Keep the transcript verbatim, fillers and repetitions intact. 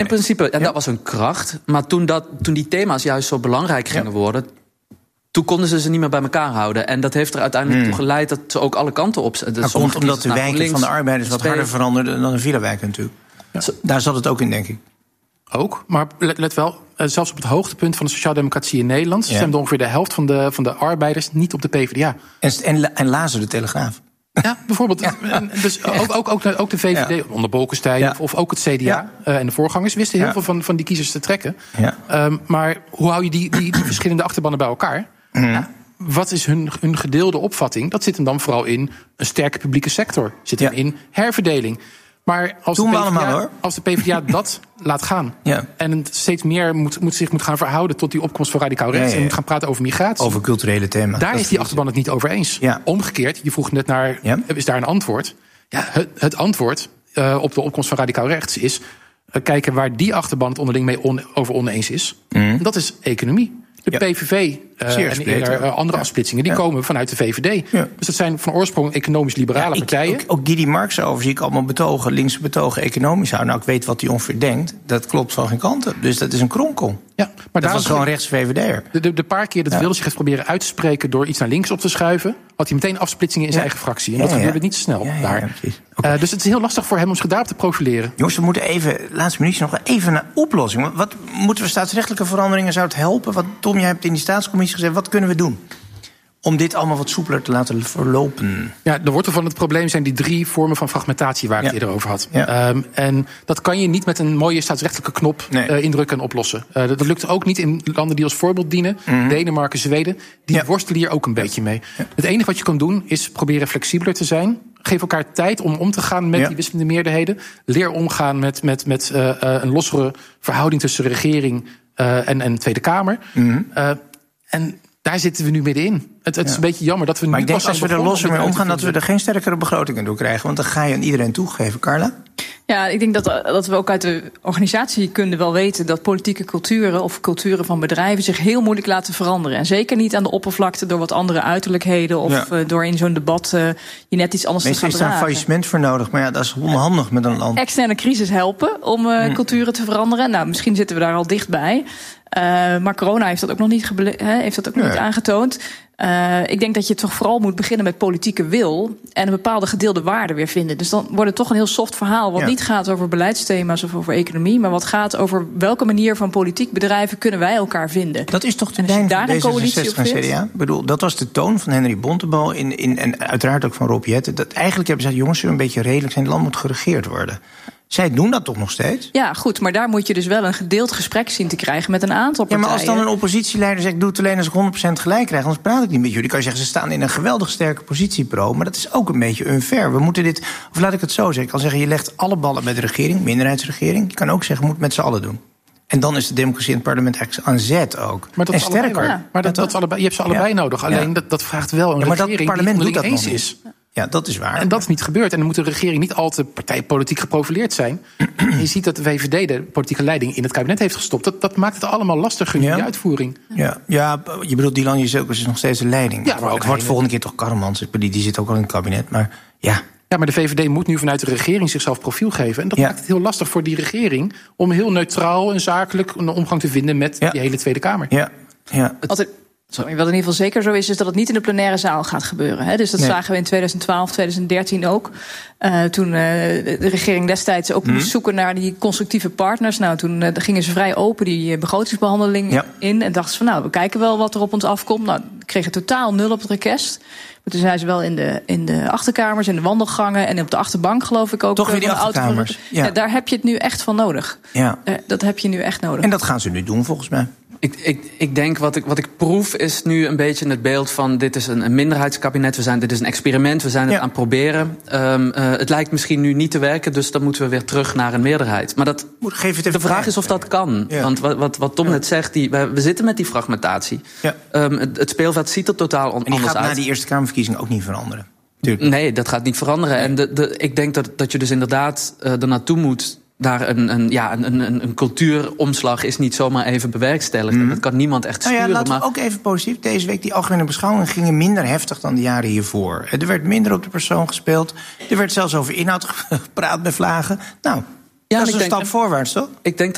principe, en ja. dat was een kracht. Maar toen, dat, toen die thema's juist zo belangrijk gingen ja. worden, toen konden ze ze niet meer bij elkaar houden. En dat heeft er uiteindelijk hmm. toe geleid dat ze ook alle kanten op zetten. Dat komt omdat de wijken links, van de arbeiders wat harder veranderden dan de villa-wijken natuurlijk. Ja. Daar zat het ook in, denk ik. Ook, maar let, let wel, zelfs op het hoogtepunt van de sociaaldemocratie in Nederland ja. stemde ongeveer de helft van de, van de arbeiders niet op de PvdA. En, en, en lazen de Telegraaf. Ja, bijvoorbeeld. Ja. En dus ook, ook, ook, ook de V V D, ja. onder Bolkestein, ja. of, of ook het C D A ja. uh, en de voorgangers wisten heel ja. veel van, van die kiezers te trekken. Ja. Um, maar hoe hou je die, die, die verschillende achterbannen bij elkaar? Mm. Ja. Wat is hun, hun gedeelde opvatting? Dat zit hem dan vooral in een sterke publieke sector. Zit hem ja. in herverdeling. Maar als de, PvdA, allemaal, hoor. als de PvdA dat laat gaan ja. en het steeds meer moet, moet zich moet gaan verhouden tot die opkomst van radicaal rechts ja, ja, ja. en moet gaan praten over migratie. Over culturele thema's. Daar is die achterban het niet over eens. Ja. Omgekeerd, je vroeg net naar, ja. is daar een antwoord? Ja, het, het antwoord uh, op de opkomst van radicaal rechts is uh, kijken waar die achterban het onderling mee on, over oneens is. Mm. Dat is economie. De ja. P V V uh, en eerder, uh, andere ja. afsplitsingen, die ja. komen vanuit de V V D. Ja. Dus dat zijn van oorsprong economisch-liberale ja, partijen. Ook, ook Guidy Marx over zie ik allemaal betogen, linkse betogen, economisch houden. Nou, ik weet wat hij ongeveer denkt. Dat klopt van geen kanten. Dus dat is een kronkel. Ja, maar dat was gewoon rechts V V D'er. De, de, de paar keer dat ja. Wilders zich heeft proberen uit te spreken door iets naar links op te schuiven, had hij meteen afsplitsingen in ja. zijn eigen fractie. En dat ja, ja. gebeurde niet zo snel ja, ja, daar. Ja, okay. uh, dus het is heel lastig voor hem om zich daarop te profileren. Jongens, we moeten even, laatste minuutje nog even naar oplossing. Wat moeten we staatsrechtelijke veranderingen? Zou het helpen? Wat, Tom, jij hebt in die staatscommissie gezegd, wat kunnen we doen om dit allemaal wat soepeler te laten verlopen? Ja, de wortel van het probleem zijn die drie vormen van fragmentatie waar ik ja. het eerder over had. Ja. Um, en dat kan je niet met een mooie staatsrechtelijke knop nee. uh, indrukken en oplossen. Uh, dat, dat lukt ook niet in landen die als voorbeeld dienen. Mm-hmm. Denemarken, Zweden, die ja. worstelen hier ook een ja. beetje mee. Ja. Het enige wat je kan doen is proberen flexibeler te zijn. Geef elkaar tijd om om te gaan met ja. die wisselende meerderheden. Leer omgaan met, met, met uh, uh, een lossere verhouding tussen regering uh, en, en Tweede Kamer. Mm-hmm. Uh, en daar zitten we nu middenin. Het, het is ja. een beetje jammer dat we nu maar ik denk pas als we er losser mee omgaan, dat we er geen sterkere begrotingen door krijgen. Want dan ga je aan iedereen toegeven. Carla? Ja, ik denk dat, dat we ook uit de organisatiekunde wel weten dat politieke culturen of culturen van bedrijven zich heel moeilijk laten veranderen. En zeker niet aan de oppervlakte door wat andere uiterlijkheden of ja. uh, door in zo'n debat uh, je net iets anders Meestal te gaan dragen. Meestal is daar een faillissement voor nodig, maar ja, dat is onhandig met een land. Externe crisis helpen om uh, hmm. culturen te veranderen. Nou, misschien zitten we daar al dichtbij. Uh, maar corona heeft dat ook nog niet, gebele- he, heeft dat ook nog nee. niet aangetoond. Uh, ik denk dat je toch vooral moet beginnen met politieke wil en een bepaalde gedeelde waarde weer vinden. Dus dan wordt het toch een heel soft verhaal wat ja. niet gaat over beleidsthema's of over economie, maar wat gaat over welke manier van politiek bedrijven kunnen wij elkaar vinden. Dat is toch de lijn van D zesenzestig en C D A? Ik bedoel, dat was de toon van Henry Bontebal in, in, en uiteraard ook van Rob Jetten. Dat eigenlijk hebben ze gezegd, jongens, zullen we een beetje redelijk zijn, het land moet geregeerd worden. Zij doen dat toch nog steeds? Ja, goed, maar daar moet je dus wel een gedeeld gesprek zien te krijgen met een aantal partijen. Ja, maar als dan een oppositieleider zegt, doe het alleen als ik honderd procent gelijk krijg, anders praat ik niet met jullie. Kan je zeggen, ze staan in een geweldig sterke positie, pro, maar dat is ook een beetje unfair. We moeten dit, of laat ik het zo zeggen, ik kan zeggen, je legt alle ballen met de regering, minderheidsregering. Je kan ook zeggen, moet het met z'n allen doen. En dan is de democratie in het parlement eigenlijk aan zet ook. Maar dat en is sterker. Allebei, ja. Maar dat, dat, dat allebei, je hebt ze allebei ja. nodig. Alleen ja. dat, dat vraagt wel een ja, maar regering dat parlement die doet dat eens nog is. Ja, dat is waar. En dat is niet gebeurd. En dan moet de regering niet al te partijpolitiek geprofileerd zijn. Je ziet dat de V V D de politieke leiding in het kabinet heeft gestopt. Dat, dat maakt het allemaal lastiger in ja. die uitvoering. Ja, ja, je bedoelt, Dylan Jezielkes is nog steeds de leiding. Ja, maar ook het wordt volgende keer toch Karremans. Die, die zit ook al in het kabinet. Maar ja... Ja, maar de V V D moet nu vanuit de regering zichzelf profiel geven. En dat ja. maakt het heel lastig voor die regering om heel neutraal en zakelijk een omgang te vinden met ja. die hele Tweede Kamer. Ja, ja. Wat, het, sorry, wat in ieder geval zeker zo is, is dat het niet in de plenaire zaal gaat gebeuren. Hè? Dus dat nee. zagen we in tweeduizend twaalf, tweeduizend dertien ook. Uh, toen uh, de regering destijds ook hmm. moest zoeken naar die constructieve partners. Nou, toen uh, gingen ze vrij open die uh, begrotingsbehandeling ja. in. En dachten ze van, nou, we kijken wel wat er op ons afkomt. Nou, kregen totaal nul op het request. Maar toen zijn ze wel in de, in de achterkamers, in de wandelgangen en op de achterbank, geloof ik ook. Toch weer die achterkamers. Ja. Ja, daar heb je het nu echt van nodig. Ja. Uh, dat heb je nu echt nodig. En dat gaan ze nu doen, volgens mij. Ik, ik, ik denk, wat ik, wat ik proef, is nu een beetje het beeld van, dit is een, een minderheidskabinet, we zijn, dit is een experiment, we zijn het ja. aan het proberen. Um, uh, het lijkt misschien nu niet te werken, dus dan moeten we weer terug naar een meerderheid. Maar dat, Geef het de vraag is of dat kan. Ja. Want wat, wat, wat Tom ja. net zegt, die, we, we zitten met die fragmentatie. Ja. Um, het, het speelveld ziet er totaal on, anders uit. En die gaat na die Eerste Kamerverkiezingen ook niet veranderen. Tuurlijk. Nee, dat gaat niet veranderen. Nee. En de, de, ik denk dat, dat je dus inderdaad uh, er naartoe moet. Daar een, een, ja, een, een, een cultuuromslag is niet zomaar even bewerkstelligd. Mm-hmm. Dat kan niemand echt sturen. Nou ja, laten we maar... ook even positief. Deze week die algemene beschouwingen gingen minder heftig dan de jaren hiervoor. Er werd minder op de persoon gespeeld. Er werd zelfs over inhoud gepraat bij vlagen. Nou, ja, dat is een denk, stap voorwaarts, toch? Ik denk